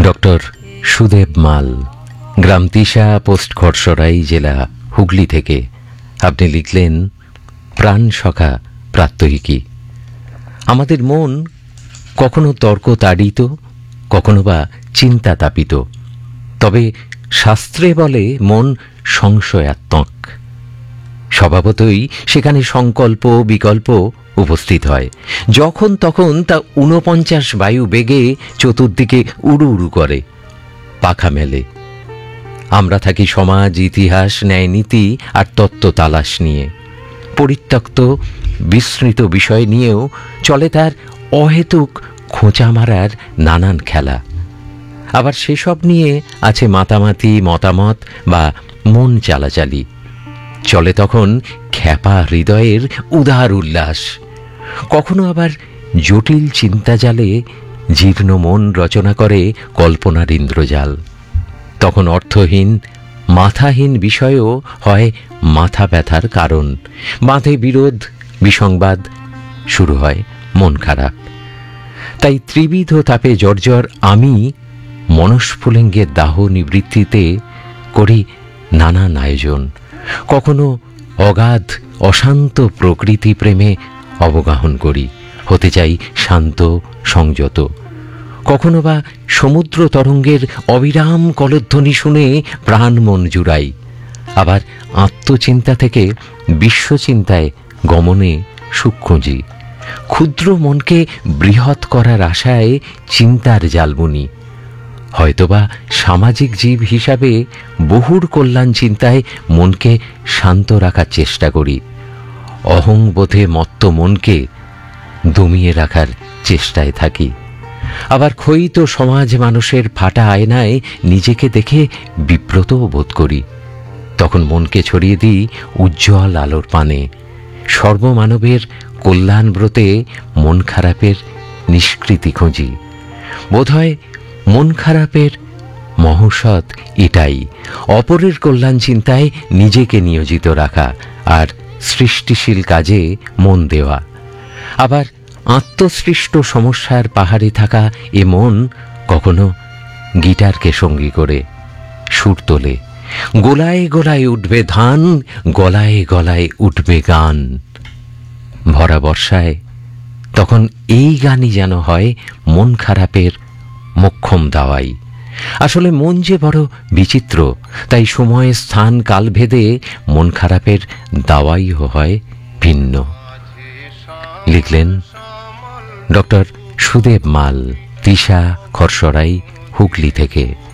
Doctor Sudeb মাল, গ্রাম Tisha, post খড়সরাই, জেলা হুগলি থেকে আপনি লিখলেন, প্রাণ সখা প্রাত্যহিকী। আমাদের মন কখনো তর্ক তাড়িত, কখনো বা চিন্তা তাপিত, তবে শাস্ত্রে বলে মন সংশয়াত্মক। স্বভাবতই সেখানে সংকল্প বিকল্প উপস্থিত হয়। যখন তখন তা ৪৯ বায়ু বেগে চতুর্দিকে উড়ু উড়ু করে, পাখা মেলে। আমরা থাকি সমাজ, ইতিহাস, ন্যায় নীতি আর তত্ত্ব তালাশ নিয়ে। পরিত্যক্ত বিস্মৃত বিষয় নিয়েও চলে তার অহেতুক খোঁচা মারার নানান খেলা। আবার সেসব নিয়ে আছে মাতামাতি, মতামত বা মন চালাচালি। চলে তখন খ্যাপা হৃদয়ের উদার উল্লাস। কখনো আবার জটিল চিন্তাজালে জীর্ণ মন রচনা করে কল্পনার ইন্দ্রজাল। তখন অর্থহীন মাথাহীন বিষয়ও হয় মাথা ব্যথার কারণ। বাঁধে বিরোধ, বিসংবাদ, শুরু হয় মন খারাপ। তাই ত্রিবিধ তাপে জর্জর আমি মনস্ফুলিঙ্গের দাহ নিবৃত্তিতে করি নানান আয়োজন। কখনো অগাধ অশান্ত প্রকৃতি প্রেমে অবগাহন করি, হতে চাই শান্ত সংযত। কখনো বা সমুদ্র তরঙ্গের অবিরাম কলধ্বনি শুনে প্রাণ মন জুড়াই। আবার আত্মচিন্তা থেকে বিশ্বচিন্তায় গমনে সুখ খুঁজি। ক্ষুদ্র মনকে বৃহৎ করার আশায় চিন্তার জাল বুনি। হয়তোবা সামাজিক জীব হিসাবে বহুর কল্যাণ চিন্তায় মনকে শান্ত রাখার চেষ্টা করি। অহংবোধে মত্ত মনকে দমিয়ে রাখার চেষ্টায় থাকি। আবার ক্ষয়িত সমাজ মানুষের ফাটা আয়নায় নিজেকে দেখে বিব্রতও বোধ করি। তখন মনকে ছড়িয়ে দিই উজ্জ্বল আলোর পানে। সর্বমানবের কল্যাণ ব্রতে মন খারাপের নিষ্কৃতি খুঁজি। বোধহয় মন খারাপের মহৌষধ এটাই, অপরের কল্যাণ চিন্তায় নিজেকে নিয়োজিত রাখা আর সৃষ্টিশীল কাজে মন দেওয়া। আবার আত্মসৃষ্ট সমস্যার পাহাড়ে থাকা এ মন কখনো গিটারকে সঙ্গী করে সুর তোলে। গোলায় গোলায় উঠবে ধান, গলায় গলায় উঠবে গান। ভরা বর্ষায় তখন এই গানই যেন হয় মন খারাপের মোক্ষম দাওয়াই। আসলে মন যে বড় বিচিত্র, তাই সময় স্থান কাল ভেদে মন খারাপের দাওয়াইও হয় ভিন্ন। লিখলেন ডক্টর সুদেব মাল, তিশা, খড়সরাই, হুগলি থেকে।